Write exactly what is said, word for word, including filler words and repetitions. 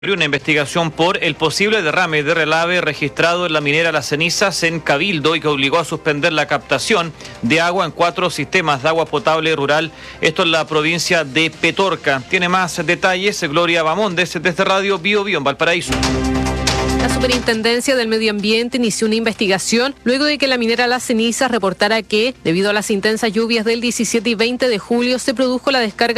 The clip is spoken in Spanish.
Una investigación por el posible derrame de relave registrado en la minera Las Cenizas en Cabildo y que obligó a suspender la captación de agua en cuatro sistemas de agua potable rural, esto en la provincia de Petorca. Tiene más detalles Gloria Bamondes desde Radio Bio Bio en Valparaíso. La Superintendencia del Medio Ambiente inició una investigación luego de que la minera Las Cenizas reportara que, debido a las intensas lluvias del diecisiete y veinte de julio, se produjo la descarga